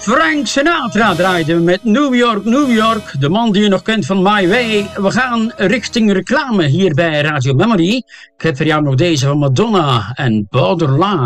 Frank Sinatra draaide met New York, New York. De man die je nog kent van My Way. We gaan richting reclame hier bij Radio Memory. Ik heb voor jou nog deze van Madonna en Borderline.